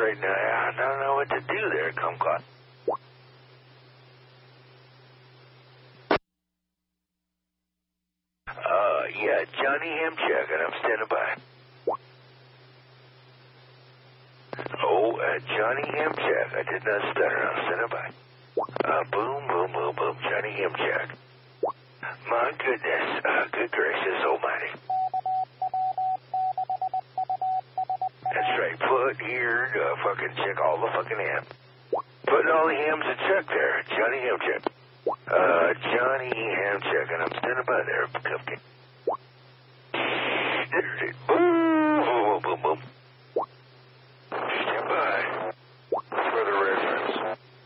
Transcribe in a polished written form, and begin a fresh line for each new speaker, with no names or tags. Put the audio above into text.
right now. I don't know what to do there, Kumquat. Yeah, Johnny Hamchak, and I'm standing by. Oh, Johnny Hamchak. I did not stutter. I'm standing by. Boom, boom, boom, boom. Johnny Hamchak. My goodness. Good gracious almighty. That's right. Put here to fucking check all the fucking hams. Putting all the hams in check there. Johnny Hamchak. Johnny Hamchak, and I'm standing by there, Cupcake.